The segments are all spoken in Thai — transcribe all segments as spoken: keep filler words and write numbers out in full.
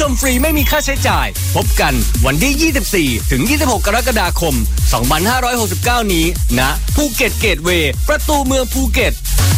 ชมฟรีไม่มีค่าใช้จ่ายพบกันวันที่ยี่สิบสี่ถึงยี่สิบหกกรกฎาคมสองพันห้าร้อยหกสิบเก้านี้ณภูเก็ตเกตเวย์ประตูเมืองภูเก็ต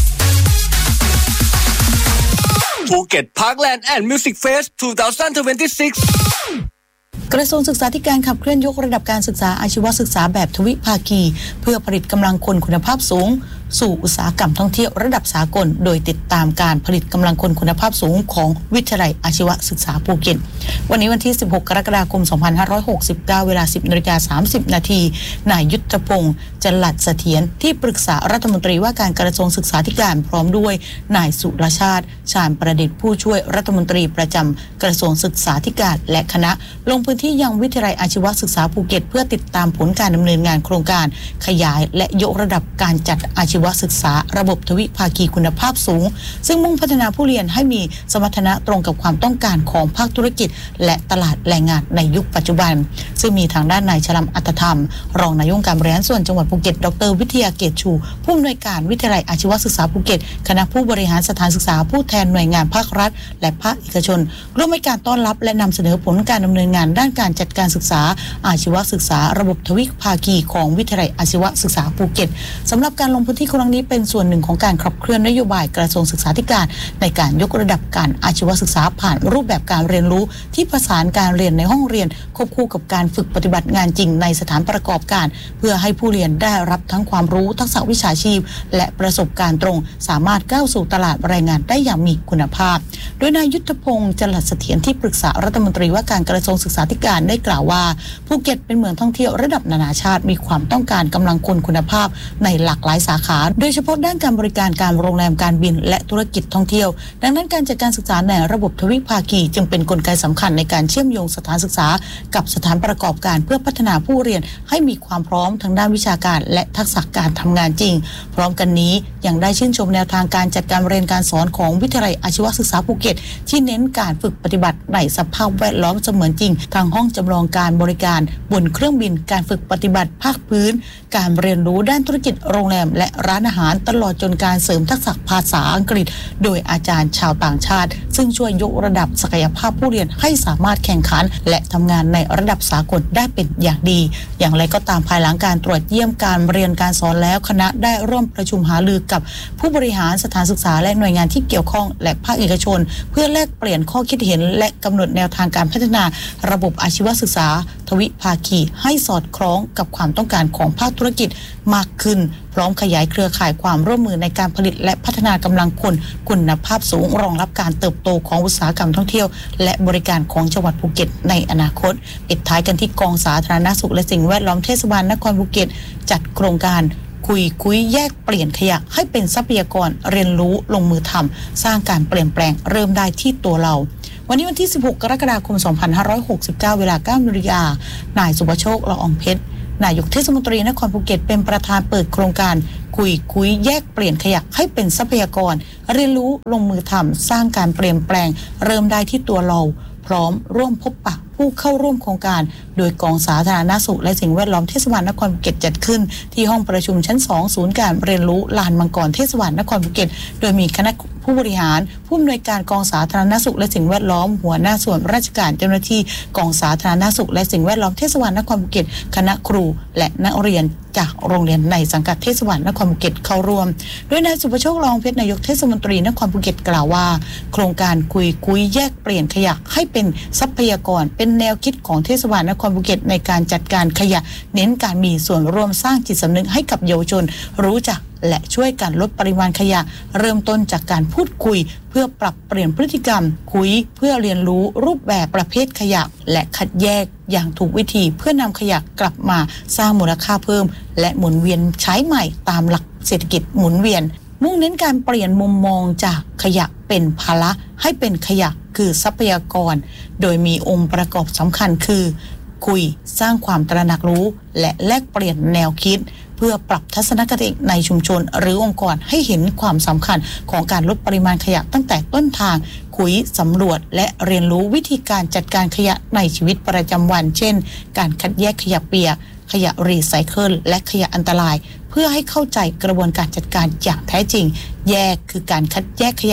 ภูเก็ตพาร์คแลนด์แอนด์มิวสิกเฟสสองพันยี่สิบหกกระทรวงศึกษาธิการขับเคลื่อนยกระดับการศึกษาอาชีวศึกษาแบบทวิภาคีเพื่อผลิตกำลังคนคุณภาพสูงสู่อุตสาหกรรมท่องเที่ยวระดับสากลโดยติดตามการผลิตกำลังคนคุณภาพสูงของวิทยาลัยอาชีวศึกษาภูเก็ตวันนี้วันที่สิบหกกรกฎาคมสองพันห้าร้อยหกสิบเก้าเวลา สิบนาฬิกาสามสิบนาทีนายยุทธพงษ์จรัสเสถียรที่ปรึกษารัฐมนตรีว่าการกระทรวงศึกษาธิการพร้อมด้วยนายสุรชาติชาญประดิษฐ์ผู้ช่วยรัฐมนตรีประจำกระทรวงศึกษาธิการและคณะลงพื้นที่ยังวิทยาลัยอาชีวศึกษาภูเก็ตเพื่อติดตามผลการดำเนินงานโครงการขยายและยกระดับการจัดอาชีวศึกษาระบบทวิภาคีคุณภาพสูงซึ่งมุ่งพัฒนาผู้เรียนให้มีสมรรถนะตรงกับความต้องการของภาคธุรกิจและตลาดแรงงานในยุคปัจจุบันซึ่งมีทางด้านนายชลัมอัตธรรมรองนายกองค์การบริหารส่วนจังหวัดภูเก็ตดรวิทยาเกตชูผู้อำนวยการวิทยาลัยอาชีวศึกษาภูเก็ตคณะผู้บริหารสถานศึกษาผู้แทนหน่วยงานภาครัฐและภาคเอกชนร่วมในการต้อนรับและนำเสนอผลการดำเนินงานด้านการจัดการศึกษาอาชีวศึกษาระบบทวิภาคีของวิทยาลัยอาชีวศึกษาภูเก็ตสำหรับการลงพื้นที่ครั้งนี้เป็นส่วนหนึ่งของการขับเคลื่อนนโยบายกระทรวงศึกษาธิการในการยกระดับการอาชีวศึกษาผ่านรูปแบบการเรียนรู้ที่ผสานการเรียนในห้องเรียนควบคู่กับการฝึกปฏิบัติงานจริงในสถานประกอบการเพื่อให้ผู้เรียนได้รับทั้งความรู้ทักษะวิชาชีพและประสบการณ์ตรงสามารถก้าวสู่ตลาดแรงงานได้อย่างมีคุณภาพโดยนายยุทธพงษ์จรัสเสถียรที่ปรึกษารัฐมนตรีว่าการกระทรวงศึกษาธิการได้กล่าวว่าภูเก็ตเป็นเมืองท่องเที่ยวระดับนานาชาติมีความต้องการกำลังคนคุณภาพในหลากหลายสาขาโดยเฉพาะด้านการบริการการโรงแรมการบินและธุรกิจท่องเที่ยวดังนั้นการจัดการศึกษาในระบบทวิภาคีจึงเป็นกลไกสำคัญในการเชื่อมโยงสถานศึกษากับสถานประกอบการเพื่อพัฒนาผู้เรียนให้มีความพร้อมทางด้านวิชาการและทักษะการทำงานจริงพร้อมกันนี้ยังได้ชื่นชมแนวทางการจัดการเรียนการสอนของวิทยาลัยอาชีวศึกษาภูเก็ตที่เน้นการฝึกปฏิบัติในสภาพแวดล้อมเสมือนจริงทางห้องจำลองการบริการบนเครื่องบินการฝึกปฏิบัติภาคพื้นการเรียนรู้ด้านธุรกิจโรงแรมและร้านอาหารตลอดจนการเสริมทักษะภาษาอังกฤษโดยอาจารย์ชาวต่างชาติซึ่งช่วยยกระดับศักยภาพผู้เรียนให้สามารถแข่งขันและทำงานในระดับสากลได้เป็นอย่างดีอย่างไรก็ตามภายหลังการตรวจเยี่ยมการเรียนการสอนแล้วคณะได้ร่วมประชุมหารือกับผู้บริหารสถานศึกษาและหน่วยงานที่เกี่ยวข้องและภาคเอกชนเพื่อแลกเปลี่ยนข้อคิดเห็นและกำหนดแนวทางการพัฒนาระบบอาชีวศึกษาทวิภาคีให้สอดคล้องกับความต้องการของภาคธุรกิจมากขึ้นพร้อมขยายเครือข่ายความร่วมมือในการผลิตและพัฒนากำลังคนคุณภาพสูงรองรับการเติบโตของอุตสาหกรรมท่องเที่ยวและบริการของจังหวัดภูเก็ตในอนาคตปิดท้ายกันที่กองสาธารณสุขและสิ่งแวดล้อมเทศบาลนครภูเก็ตจัดโครงการคุยคุยแยกเปลี่ยนขยะให้เป็นทรัพยากรเรียนรู้ลงมือทำสร้างการเปลี่ยนแปลงเริ่มได้ที่ตัวเราวันนี้วันที่สิบหกกรกฎาคมสองพันห้าร้อยหกสิบเก้าเวลา เก้านาฬิกานายสุภโชคละอองเพชรนายกเทศมนตรีนครภูเก็ตเป็นประธานเปิดโครงการคุยคุยแยกเปลี่ยนขยะให้เป็นทรัพยากรเรียนรู้ลงมือทำสร้างการเปลี่ยนแปลงเริ่มได้ที่ตัวเราพร้อมร่วมพบปะผู้เข้าร่วมโครงการโดยกองสาธารณสุขและสิ่งแวดล้อมเทศบาลนครภูเก็ตจัดขึ้นที่ห้องประชุมชั้นสองศูนย์การเรียนรู้ลานมังกรเทศบาลนครภูเก็ตโดยมีคณะผู้บริหารผู้อำนวยการกองสาธารณสุขและสิ่งแวดล้อมหัวหน้าส่วนราชการเจ้าหน้าที่กองสาธารณสุขและสิ่งแวดล้อมเทศบาลนครภูเก็ตคณะครูและนักเรียนจากโรงเรียนในสังกัดเทศบาลนครภูเก็ตเข้าร่วมโดยนายสุภโชคละอองเพชรนายกเทศมนตรีนครภูเก็ตกล่าวว่าโครงการคุยคุยแยกเปลี่ยนขยะให้เป็นทรัพยากรเป็นแนวคิดของเทศบาลนครภูเก็ตในการจัดการขยะเน้นการมีส่วนร่วมสร้างจิตสำนึกให้กับเยาวชนรู้จักและช่วยกันลดปริมาณขยะเริ่มต้นจากการพูดคุยเพื่อปรับเปลี่ยนพฤติกรรมคุยเพื่อเรียนรู้รูปแบบประเภทขยะและคัดแยกอย่างถูกวิธีเพื่อนำขยะกลับมาสร้างมูลค่าเพิ่มและหมุนเวียนใช้ใหม่ตามหลักเศรษฐกิจหมุนเวียนมุ่งเน้นการเปลี่ยนมุมมองจากขยะเป็นภาระให้เป็นขยะคือทรัพยากรโดยมีองค์ประกอบสำคัญคือคุยสร้างความตระหนักรู้และแลกเปลี่ยนแนวคิดเพื่อปรับทัศนคติในชุมชนหรือองค์กรให้เห็นความสำคัญของการลดปริมาณขยะตั้งแต่ต้นทางคุยสำรวจและเรียนรู้วิธีการจัดการขยะในชีวิตประจำวันเช่นการคัดแยกขยะเปียกขยะรีไซเคิลและขยะอันตรายเพื่อให้เข้าใจกระบวนการจัดการอย่างแท้จริงแยกคือการคัดแยกขยะแ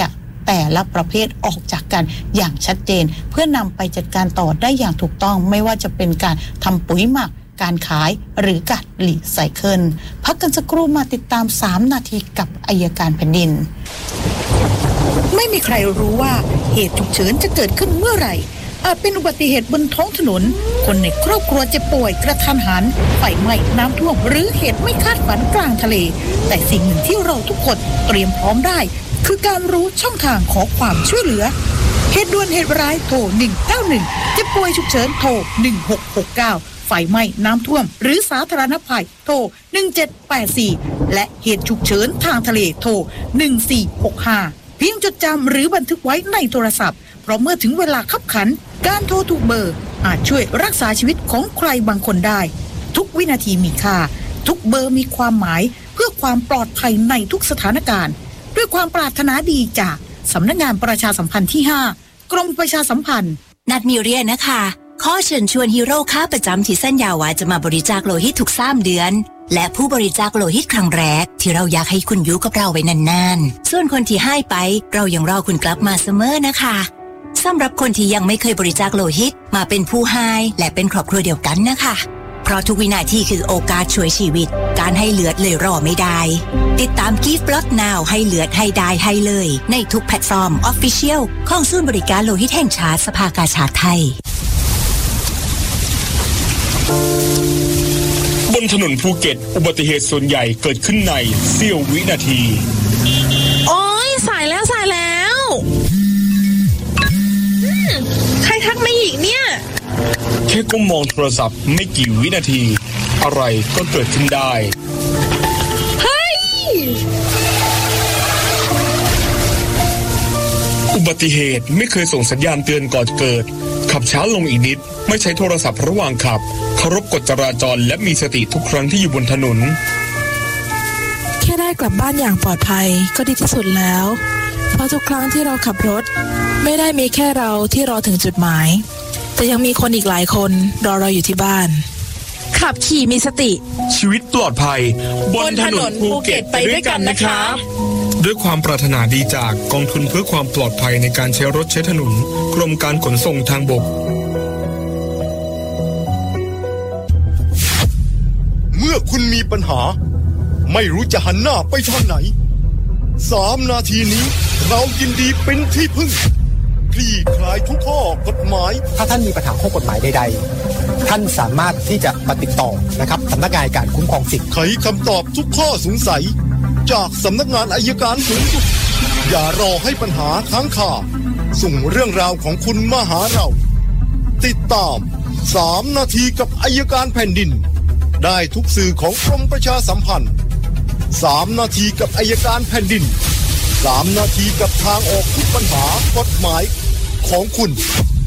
แต่ละประเภทออกจากกันอย่างชัดเจนเพื่อนำไปจัดการต่อได้อย่างถูกต้องไม่ว่าจะเป็นการทำปุ๋ยหมักการขายหรือการรีไซเคิลพักกันสักครู่มาติดตามสามนาทีกับอัยการแผ่นดินไม่มีใครรู้ว่าเหตุฉุกเฉินจะเกิดขึ้นเมื่อไหร่อาจเป็นอุบัติเหตุบนท้องถนนคนในครอบครัวเจ็บป่วยกระทันหันไฟไหม้น้ำท่วมหรือเหตุไม่คาดฝันกลางทะเลแต่สิ่งหนึ่งที่เราทุกคนเตรียมพร้อมได้คือการรู้ช่องทางขอความช่วยเหลือเหตุด่วนเหตุร้ายโทรหนึ่งเก้าหนึ่งเจ็บป่วยฉุกเฉินโทรหนึ่งหกหกเก้าไฟไหม้น้ำท่วมหรือสาธารณภัยโทรหนึ่งเจ็ดแปดสี่และเหตุฉุกเฉินทางทะเลโทรหนึ่งสี่หกห้าเพียงจดจำหรือบันทึกไว้ในโทรศัพท์เพราะเมื่อถึงเวลาคับขันการโทรถูกเบอร์อาจช่วยรักษาชีวิตของใครบางคนได้ทุกวินาทีมีค่าทุกเบอร์มีความหมายเพื่อความปลอดภัยในทุกสถานการณ์ด้วยความปรารถนาดีจากสำนักงานประชาสัมพันธ์ที่ห้ากรมประชาสัมพันธ์นัดมีเรียนนะคะขอเชิญชวนฮีโร่ค้าประจำที่สัญญาว่าจะมาบริจาคโลหิตทุกสามเดือนและผู้บริจาคโลหิตครั้งแรกที่เราอยากให้คุณอยู่กับเราไว้นานๆส่วนคนที่ให้ไปเรายังรอคุณกลับมาเสมอนะคะสำหรับคนที่ยังไม่เคยบริจาคโลหิตมาเป็นผู้ให้และเป็นครอบครัวเดียวกันนะคะเพราะทุกวินาทีคือโอกาสช่วยชีวิตการให้เลือดเลยรอไม่ได้ติดตาม Give Blood Now ให้เลือดให้ได้ให้เลยในทุกแพลตฟอร์ม Official ของศูนย์บริการโลหิตแห่งชาติสภากาชาดไทยบนถนนภูเก็ตอุบัติเหตุส่วนใหญ่เกิดขึ้นในเสี้ยววินาทีโอ๊ยสายแล้วสายแล้วใครทักมาอีกเนี่ยแค่ก้มมองโทรศัพท์ไม่กี่วินาทีอะไรก็เกิดขึ้นได้เฮ้ยอุบัติเหตุไม่เคยส่งสัญญาณเตือนก่อนเกิดขับช้าลงอีกนิดไม่ใช้โทรศัพท์ระหว่างขับเคารพกฎจราจรและมีสติทุกครั้งที่อยู่บนถนนแค่ได้กลับบ้านอย่างปลอดภัยก็ดีที่สุดแล้วเพราะทุกครั้งที่เราขับรถไม่ได้มีแค่เราที่รอถึงจุดหมายแต่ยังมีคนอีกหลายคนรอเราอยู่ที่บ้านขับขี่มีสติชีวิตปลอดภัยบนถนนภูเก็ตไปด้วยกันนะครับด้วยความปรารถนาดีจากกองทุนเพื่อความปลอดภัยในการใช้รถใช้ถนนกรมการขนส่งทางบกเมื่อคุณมีปัญหาไม่รู้จะหันหน้าไปทางไหนสามนาทีนี้เรายินดีเป็นที่พึ่งคลี่คลายทุกข้อกฎหมายถ้าท่านมีปัญหาข้อกฎหมายใดๆท่านสามารถที่จะมาติดต่อนะครับสำนักงานการคุ้มครองสิทธิ์ไขคำตอบทุกข้อสงสัยจากสำนักงานอัยการสูงสุดอย่ารอให้ปัญหาค้างคาส่งเรื่องราวของคุณมาหาเราติดตามสามนาทีกับอัยการแผ่นดินได้ทุกสื่อของกรมประชาสัมพันธ์สามนาทีกับอัยการแผ่นดินสามนาทีกับทางออกทุกปัญหากฎหมายของคุณ